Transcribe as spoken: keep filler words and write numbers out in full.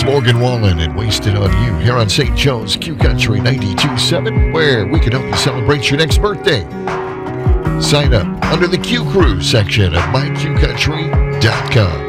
Morgan Wallen and Wasted on You here on Saint Joe's Q Country ninety-two point seven, where we can help you celebrate your next birthday. Sign up under the Q Crew section of my q country dot com.